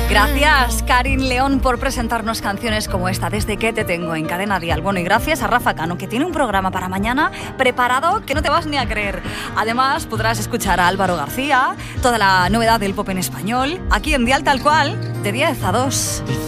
Gracias, Karin León, por presentarnos canciones como esta, Desde que te tengo, en Cadena Dial. Bueno, y gracias a Rafa Cano, que tiene un programa para mañana preparado que no te vas ni a creer. Además, podrás escuchar a Álvaro García, toda la novedad del pop en español, aquí en Dial Tal Cual, de 10 a 2.